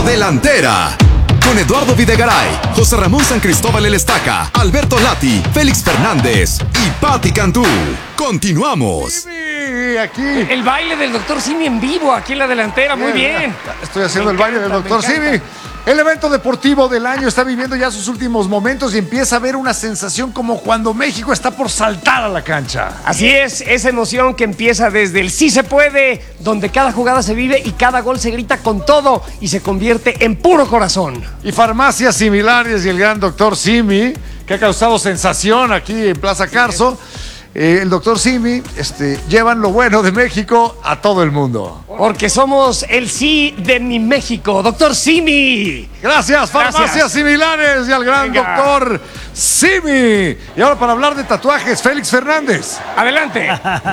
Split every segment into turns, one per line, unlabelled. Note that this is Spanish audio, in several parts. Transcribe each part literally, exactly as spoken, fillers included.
delantera. Con Eduardo Videgaray, José Ramón San Cristóbal El Estaca, Alberto Lati, Félix Fernández y Pati Cantú. Continuamos.
Sí, aquí.
El baile del doctor Simi en vivo, aquí en la delantera, muy bien.
Estoy haciendo
Me
el baile del
encanta,
doctor
me
Simi.
encanta.
El evento deportivo del año está viviendo ya sus últimos momentos y empieza a haber una sensación como cuando México está por saltar a la cancha.
Así es, esa emoción que empieza desde el sí se puede, donde cada jugada se vive y cada gol se grita con todo y se convierte en puro corazón.
Y farmacias similares y el gran doctor Simi, que ha causado sensación aquí en Plaza Carso. Eh, el doctor Simi este, llevan lo bueno de México a todo el mundo.
Porque somos el sí de mi México, doctor Simi.
Gracias, farmacias
Gracias.
similares y al gran
Venga.
doctor Simi. Y ahora para hablar de tatuajes, Félix Fernández.
Adelante.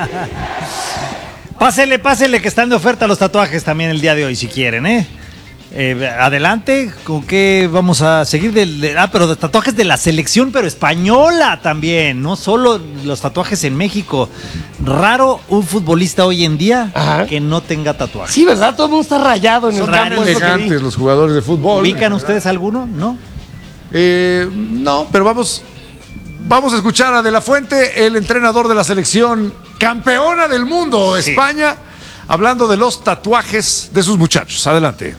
Pásele, pásele que están de oferta los tatuajes también el día de hoy si quieren, ¿eh? Eh, adelante, ¿con qué vamos a seguir? Del, de, ah, pero de tatuajes de la selección, pero española también, no solo los tatuajes en México. Raro un futbolista hoy en día
Ajá.
que no tenga tatuajes.
Sí, ¿verdad? Todo el mundo está rayado en el
Son
campo.
tan
es lo que vi.
elegantes los jugadores de fútbol.
¿Ubican ustedes alguno? ¿No?
Eh, no, pero vamos, vamos a escuchar a De La Fuente, el entrenador de la selección campeona del mundo,
Sí.
España, hablando de los tatuajes de sus muchachos. Adelante.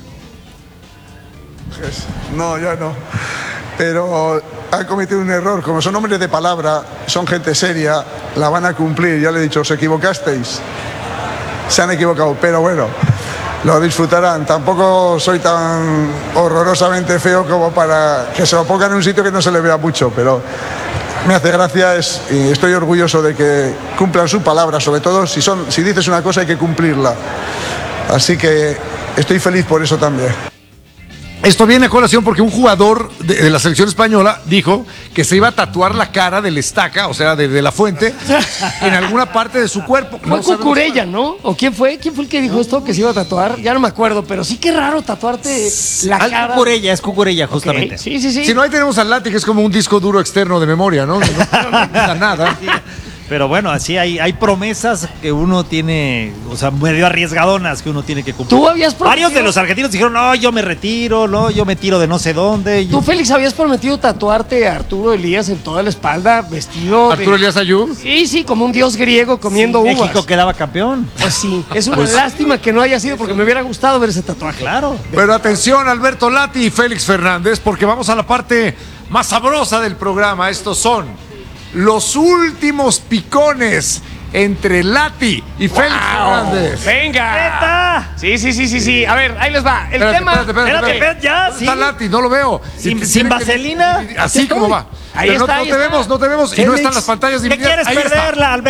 No, ya no. Pero han cometido un error. Como son hombres de palabra, son gente seria, la van a cumplir. Ya le he dicho, os equivocasteis. Se han equivocado, pero bueno, lo disfrutarán. Tampoco soy tan horrorosamente feo como para que se lo pongan en un sitio que no se le vea mucho, pero me hace gracia es, y estoy orgulloso de que cumplan su palabra, sobre todo si, son, si dices una cosa hay que cumplirla. Así que estoy feliz por eso también.
Esto viene a colación porque un jugador de, de la selección española dijo que se iba a tatuar la cara del Estaca, o sea, de, de La Fuente, en alguna parte de su cuerpo.
Fue
No sabemos
Cucurella, ¿no? ¿O quién fue? ¿Quién fue el que dijo esto que se iba a tatuar? Ya no me acuerdo, pero sí que raro tatuarte la
Al
cara.
Cucurella, es Cucurella
Ok,
justamente.
Sí, sí, sí.
Si no, ahí tenemos al Lati, que es como un disco duro externo de memoria, ¿no? No, no pasa nada.
Pero bueno, así hay, hay promesas que uno tiene, o sea, medio arriesgadonas que uno tiene que cumplir.
¿Tú habías prometido?
Varios de los argentinos dijeron, no, yo me retiro, no, yo me tiro de no sé dónde.
Tú, Félix, habías prometido tatuarte a Arturo Elías en toda la espalda, vestido
Arturo
de...
Elías Ayú.
Sí, sí, como un dios griego comiendo
Sí,
uvas.
México quedaba campeón.
Pues sí, es una lástima que no haya sido porque me hubiera gustado ver ese tatuaje.
Claro.
Pero atención, Alberto Lati y Félix Fernández, porque vamos a la parte más sabrosa del programa. Estos son los últimos picones entre Lati y Félix Fernández.
¡Venga!
¡Neta!
Sí, sí, sí, sí, sí. A ver, ahí les va. El
Espérate,
tema...
espérate, espérate,
Espérate,
espérate.
espérate, ya,
¿Dónde
sí.
está Lati? No lo veo.
¿Sin-
Tiene
sin
que-
vaselina?
Así
Aquí
como
estoy.
va.
Ahí
Pero
está,
no,
ahí
no te
está.
vemos, no te vemos. Y no están las pantallas
¿Qué
divididas.
quieres
Ahí está.
perderla, Alberto?